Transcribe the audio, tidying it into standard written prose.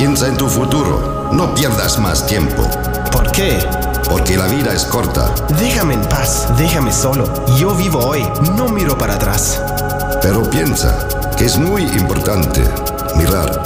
Piensa en tu futuro. No pierdas más tiempo. ¿Por qué? Porque la vida es corta. Déjame en paz, déjame solo. Yo vivo hoy, no miro para atrás. Pero piensa que es muy importante mirar